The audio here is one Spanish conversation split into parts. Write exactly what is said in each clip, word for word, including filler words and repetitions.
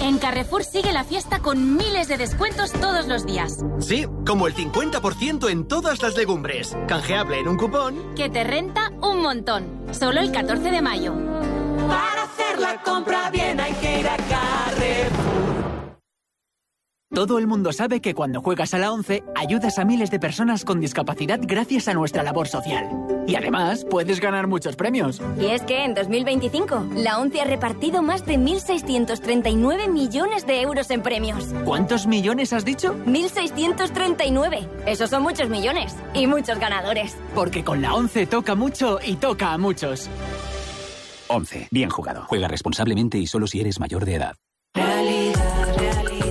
En Carrefour sigue la fiesta con miles de descuentos todos los días. Sí, como el cincuenta por ciento en todas las legumbres. Canjeable en un cupón que te renta un montón. Solo el catorce de mayo. Para hacer la compra bien hay que ir a Carrefour. Todo el mundo sabe que cuando juegas a la ONCE ayudas a miles de personas con discapacidad gracias a nuestra labor social. Y además puedes ganar muchos premios. Y es que en dos mil veinticinco la ONCE ha repartido más de mil seiscientos treinta y nueve millones de euros en premios. ¿Cuántos millones has dicho? mil seiscientos treinta y nueve. Esos son muchos millones y muchos ganadores. Porque con la ONCE toca mucho y toca a muchos. ONCE. Bien jugado. Juega responsablemente y solo si eres mayor de edad. Realidad, realidad.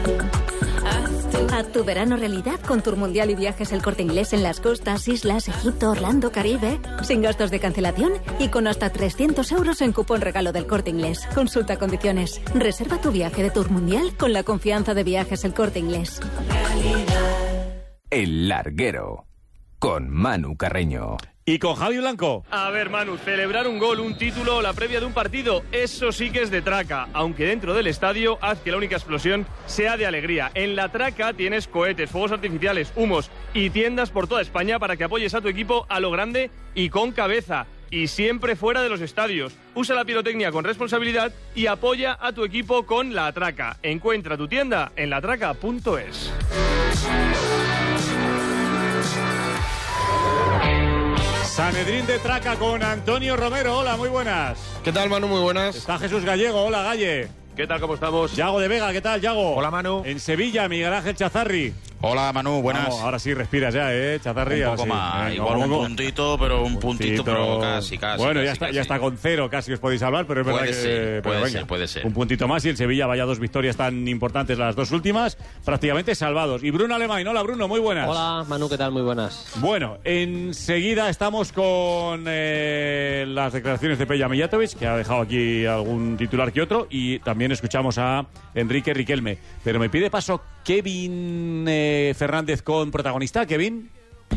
Haz tu verano realidad con Tour Mundial y Viajes El Corte Inglés en las costas, islas, Egipto, Orlando, Caribe. Sin gastos de cancelación y con hasta trescientos euros en cupón regalo del Corte Inglés. Consulta condiciones. Reserva tu viaje de Tour Mundial con la confianza de Viajes El Corte Inglés. El Larguero, con Manu Carreño. Y con Javi Blanco. A ver, Manu, celebrar un gol, un título, la previa de un partido, eso sí que es de traca. Aunque dentro del estadio, haz que la única explosión sea de alegría. En la traca tienes cohetes, fuegos artificiales, humos y tiendas por toda España para que apoyes a tu equipo a lo grande y con cabeza. Y siempre fuera de los estadios. Usa la pirotecnia con responsabilidad y apoya a tu equipo con La Traca. Encuentra tu tienda en latraca punto es. Sanedrín de Traca con Antonio Romero. Hola, muy buenas. ¿Qué tal, Manu? Muy buenas. Está Jesús Gallego. Hola, Galle. ¿Qué tal, cómo estamos? Yago de Vega. ¿Qué tal, Yago? Hola, Manu. En Sevilla, Miguel Ángel Chazarri. Hola, Manu, buenas. Vamos, ahora sí respiras ya, ¿eh, Chazarri? Un poco sí. más, eh, igual un puntito, pero un puntito, pero casi, casi. Bueno, casi, ya, está, casi. ya está con cero, casi os podéis hablar, pero es puede verdad que... Ser, pero puede venga, ser, puede ser. Un puntito más y el Sevilla vaya dos victorias tan importantes, las dos últimas, prácticamente salvados. Y Bruno Alemán, hola Bruno, muy buenas. Hola Manu, ¿qué tal? Muy buenas. Bueno, enseguida estamos con eh, las declaraciones de Peja Mijatovic, que ha dejado aquí algún titular que otro, y también escuchamos a Enrique Riquelme. Pero me pide paso Kevin eh, Fernández con protagonista. Kevin.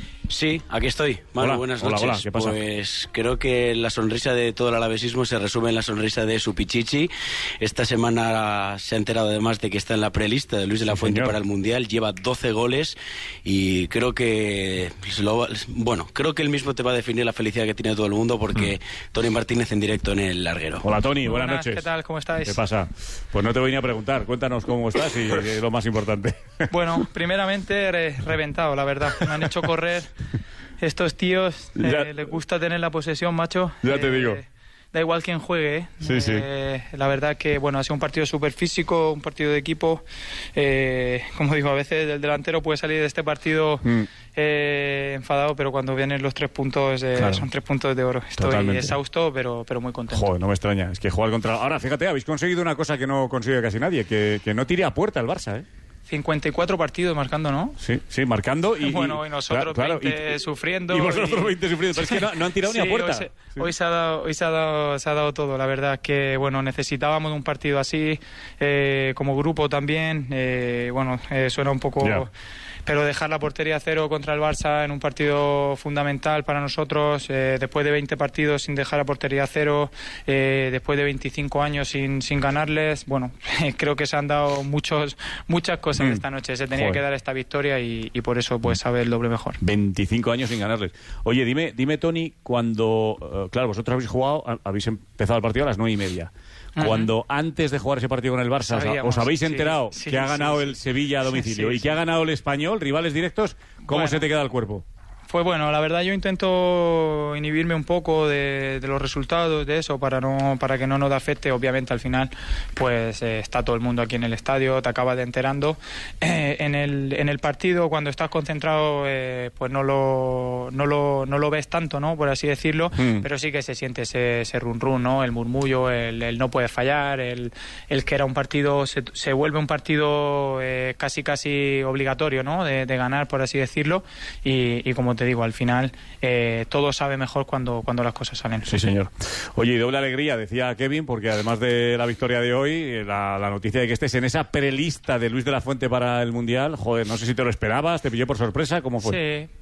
Sí, aquí estoy. Manu, hola, buenas hola, noches. hola, ¿qué pasa? Pues creo que la sonrisa de todo el alavesismo se resume en la sonrisa de su Pichichi. Esta semana se ha enterado además de que está en la prelista de Luis de la Fuente Señor. para el Mundial. Lleva doce goles y creo que... Lo, bueno, creo que él mismo te va a definir la felicidad que tiene todo el mundo porque mm. Tony Martínez en directo en el Larguero. Hola, Tony, buenas, buenas noches. ¿Qué tal? ¿Cómo estáis? ¿Qué pasa? Pues no te voy ni a preguntar. Cuéntanos cómo estás y eh, lo más importante. Bueno, primeramente re reventado, la verdad. Me han hecho correr... Estos tíos eh, les gusta tener la posesión, macho. Ya te eh, digo. Da igual quién juegue, ¿eh? Sí, sí. Eh, la verdad que, bueno, ha sido un partido súper físico, un partido de equipo. Eh, como digo, a veces el delantero puede salir de este partido mm. eh, enfadado, pero cuando vienen los tres puntos, eh, claro. son tres puntos de oro. Estoy Totalmente. exhausto, pero, pero muy contento. Joder, no me extraña. Es que jugar contra... Ahora, fíjate, habéis conseguido una cosa que no consigue casi nadie, que, que no tire a puerta el Barça, ¿eh? cincuenta y cuatro partidos marcando, ¿no? Sí, sí, marcando y... Bueno, y nosotros claro, veinte y, sufriendo. Y vosotros y... veinte sufriendo, pero es que no, no han tirado sí, ni a puerta. Hoy, se, sí. hoy, se ha dado, hoy se, ha dado, se ha dado todo, la verdad que, bueno, necesitábamos un partido así, eh, como grupo también, eh, bueno, eh, suena un poco... Yeah. Pero dejar la portería a cero contra el Barça en un partido fundamental para nosotros, eh, después de veinte partidos sin dejar la portería a cero, eh, después de veinticinco años sin, sin ganarles, bueno, creo que se han dado muchos, muchas cosas mm. esta noche. Se tenía Joder. que dar esta victoria y, y por eso pues sabe el doble mejor. veinticinco años sin ganarles. Oye, dime, dime Tony, cuando, uh, claro, vosotros habéis jugado, habéis empezado el partido a las nueve y media. Cuando uh-huh. antes de jugar ese partido con el Barça Sabíamos, os habéis enterado sí, sí, que ha ganado sí, el Sevilla a domicilio sí, sí, y que sí. ha ganado el Español, rivales directos, ¿cómo bueno. se te queda el cuerpo? Pues bueno, la verdad yo intento inhibirme un poco de, de los resultados, de eso, para no para que no nos afecte. Obviamente al final pues eh, está todo el mundo aquí en el estadio, te acabas de enterando. Eh, en, el, en el partido, cuando estás concentrado, eh, pues no lo, no, lo, no lo ves tanto, ¿no? Por así decirlo, mm. pero sí que se siente ese, ese run run, ¿no? El murmullo, el, el no puede fallar, el, el que era un partido, se, se vuelve un partido eh, casi casi obligatorio, ¿no? De, de ganar, por así decirlo, y, y como te te digo, al final eh, todo sabe mejor cuando, cuando las cosas salen. Sí, señor. Oye, y doble alegría, decía Kevin, porque además de la victoria de hoy, la, la noticia de que estés en esa prelista de Luis de la Fuente para el Mundial, joder, no sé si te lo esperabas, te pilló por sorpresa, ¿cómo fue? Sí.